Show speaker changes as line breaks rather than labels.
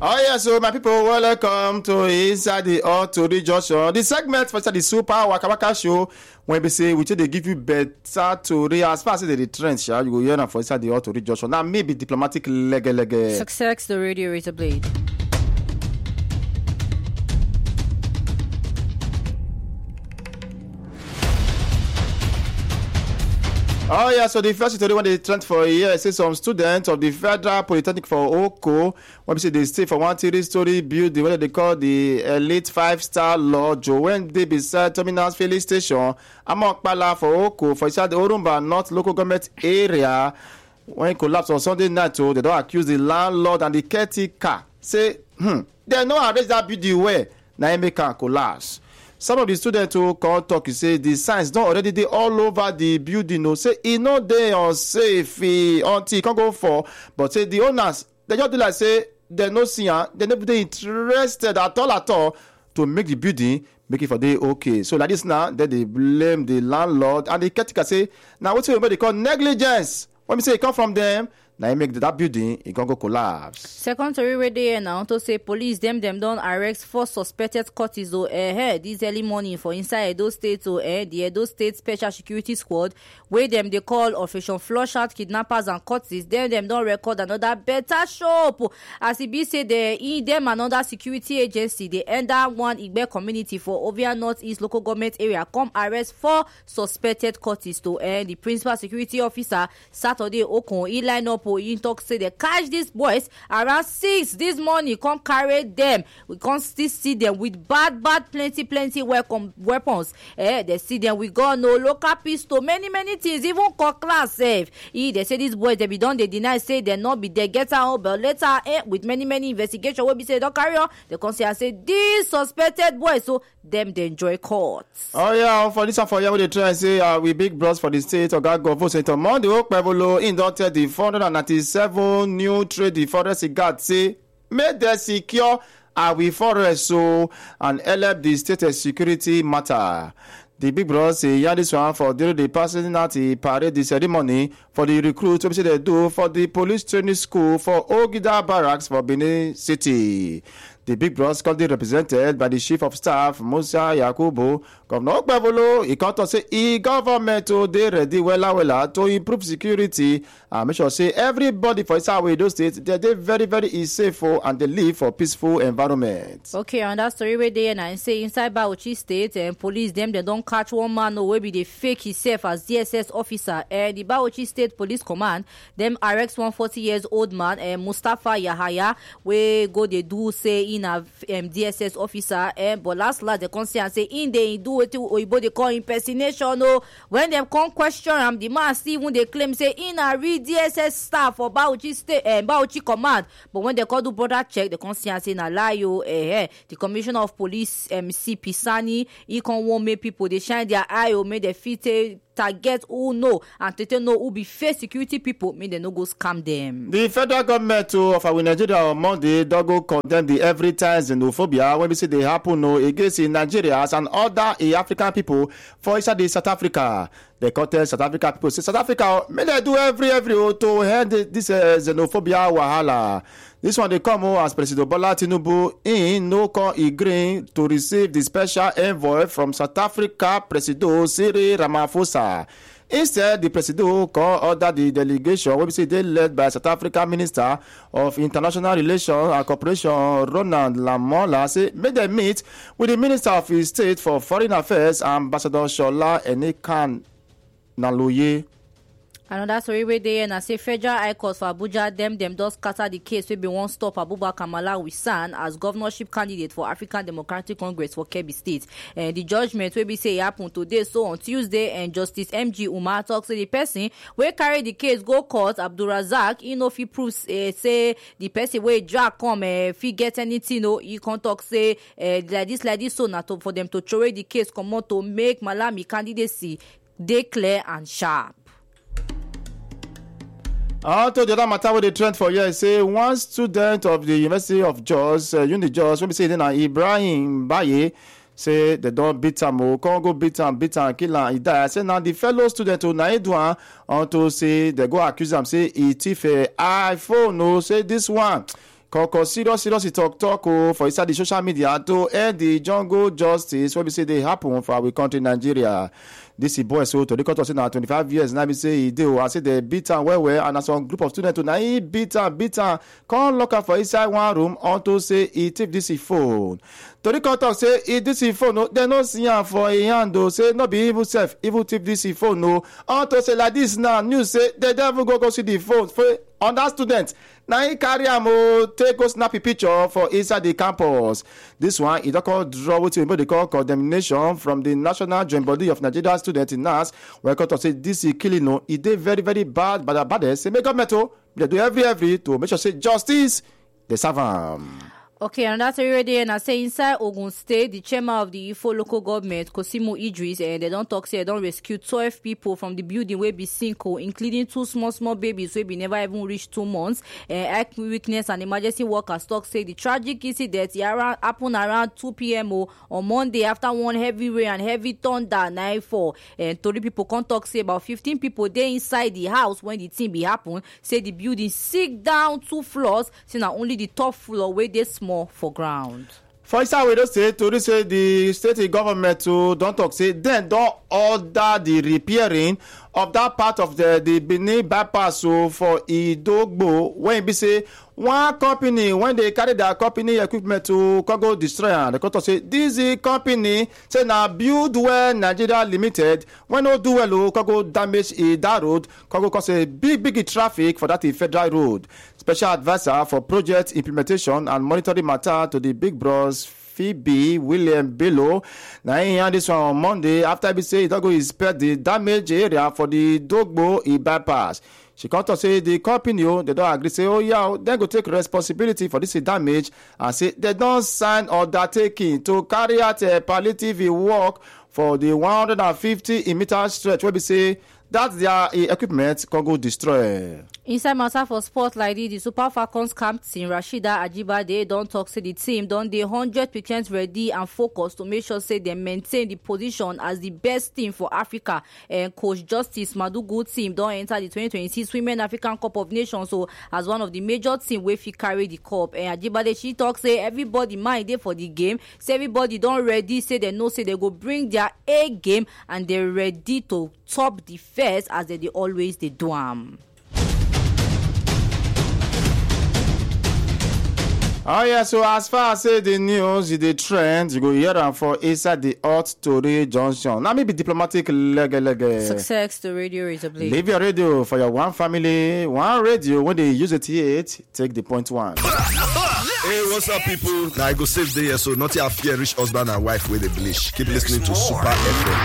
Oh yeah, so my people, welcome to Inside the Auto Junction. The segment for the Super Waka Waka Show, when we say we they give you better to as far as the trend, you go hear for Inside the Auto Junction. Now maybe diplomatic leg.
Success, the radio razor blade.
Oh yeah, so the first story when they trend for a year, say some students of the Federal Polytechnic for Oko, when we say they stay for one 3-story building, what they call the Elite 5-Star Lodge, when they beside Terminals Filling Station, Amokpala for Oko, for inside the Orumba North local government area, when it collapsed on Sunday night, they don't accuse the landlord and the caretaker. Say, they know arrange that building where Naime can collapse. Some of the students who come talk, you say the signs don't already they all over the building. No, say it no they unsafe until you can't go for. But say the owners they just do like say they no see they never they interested at all to make the building make it for they okay. So like this now, then they blame the landlord and the caretaker say now what's what they call negligence. When we say it come from them. Now you make that building, it can go collapse.
Second story where they now to say police them don't arrest 4 suspected cultists this early morning for inside Edo State the Edo State Special Security Squad where them they call Operation Flush Out Kidnappers and Cultists. Them don't record another better show. As it be said them another security agency they enter one Igbe community for Ovia Northeast local government area come arrest 4 suspected cultists the principal security officer Saturday Okon he line up in talk say they catch these boys around 6 this morning come carry them we can't still see them with bad plenty weapons they see them we got no local pistol many things even cutlass safe they say these boys they be done they deny say they not be they get out but later with many investigation will be say don't carry on they come say these suspected boys so them they enjoy courts.
Oh yeah, for this one for you they try and say we big bros for the state of Gago Senator Monday Okpebolo in don't tell the 497 new trade the forest guard say make them secure we forest so and help the state security matter. The big bros say yeah this one for during the passing out the parade the ceremony for the recruits what they do for the police training school for Ogida Barracks for Benin City. The big bros currently represented by the chief of staff Musa Yakubu. Governor Okpebolo he can't say government they ready well to improve security and make sure say everybody for inside those states they very safe and they live for peaceful environment.
Okay, on that story where they and say inside Bauchi State and police them they don't catch one man or maybe they fake himself as DSS officer. The Bauchi State Police Command them arrest 140 years old man Mustafa Yahaya we go they do say in a DSS officer but last they come say and say in they do it oyibo they call impersonation when them come question the man still when they claim say in a real DSS staff for Bauchi State Bauchi Command but when they call do border check they come say and say na lie the Commissioner of Police MC Pisani he come want make people they shine their eye make they fit target who know and to know who be face security people make they no go scam them.
The federal government of our Nigeria on Monday go condemn the every time xenophobia when we say they happen against Nigerians and other African people for inside the South Africa. They contest South Africa people say South Africa may they do every to end this xenophobia wahala. This one they come as President Bola Tinubu in no con agreeing to receive the special envoy from South Africa President Cyril Ramaphosa. Instead, the President ordered the delegation, we say they led by South African Minister of International Relations and Cooperation Ronald Lamola, say may they meet with the Minister of His State for Foreign Affairs Ambassador Shola Enikan Naloye.
Another story where they and I say Federal High Court for Abuja them does scatter the case we be one stop Abubakar Malawi San as governorship candidate for African Democratic Congress for Kebbi State. The judgment will be say happened today so on Tuesday and Justice MG Umar talks to the person where carry the case go court Abdurazak if he proves say the person where drag come if he get anything he can talk say like this so not for them to throw the case come out to make Malami candidacy dey clear and sharp.
To the other matter where they trend for here, say one student of the University of Jos, UniJos, when we say then Ibrahim Baye, say they don't beat him, Congo beat him, kill him, he die. Say now the fellow student to Naidwan on to say they go accuse him, say he thief a iPhone, say this one Koko serious talk for inside the social media to end the jungle justice wey be say dey happen for our country Nigeria. This boy so to the court say na 25 years now be say he dey I say they beat am well and some group of students na he beat am come lock am for inside one room unto say he take this phone. To the court talk say he this phone no they no see am for a hand o say no be evil self evil take this phone no unto say like this now news say they devil go see the phone for on that student. Now he carry am take go snap a picture for inside the campus. This one he don call draw wetin they call condemnation from the National Joint Body of Nigeria Students in NAS. Where court say this killing no, it dey very very bad, but the baddest say make government they do every to make sure say justice they serve am.
Okay, and that's already and I say inside Ogun State, the chairman of the Ifo local government, Kosimu Idris, and they don't talk say they don't rescue 12 people from the building where be single, including 2 small babies where be never even reached 2 months. Act weakness and emergency workers talk say the tragic incident happened around 2 p.m. on Monday after one heavy rain and heavy thunder nightfall. And 30 people can talk say about 15 people they inside the house when the thing be happen. Say the building sink down 2 floors, say not only the top floor where they small for ground.
For inside we don't say to say the state government to don't talk say then don't order the repairing of that part of the Benin bypass so for Idogbo when be say one company when they carry their company equipment to go destroy am. The court say this company say na Build Well Nigeria Limited when no do well go damage that road go cause a big traffic for that federal road. Special advisor for project implementation and monitoring matter to the big bros Phoebe William Bello. Now he had this one on Monday after he say he don't go inspect the damaged area for the Dogbo bypass. She come to say the company they don't agree say they go take responsibility for this damage and say they don't sign undertaking to carry out a palliative work for the 150 meter stretch where we say that their equipment can go destroy.
Inside matter for sport like this, the Super Falcons captain Rashida Ajibade don't talk say the team don't they 100% ready and focused to make sure say they maintain the position as the best team for Africa. And Coach Justice Madugu team don't enter the 2026 Women African Cup of Nations so as one of the major team where he carry the cup. And Ajibade she talk say everybody mind there for the game. Say everybody don't ready say they know say they go bring their A game and they're ready to top the first as they always they do am.
Oh yeah, so as far as say the news, the trend, you go hear them for inside the Hot Story Junction. Now maybe diplomatic leg.
Success to radio is a blade.
Leave your radio for your one family, one radio. When they use it here, take the point one.
Hey, what's up, people? Now I go save the year, so not your fear rich husband and wife with a bleach. Keep listening to Super FM.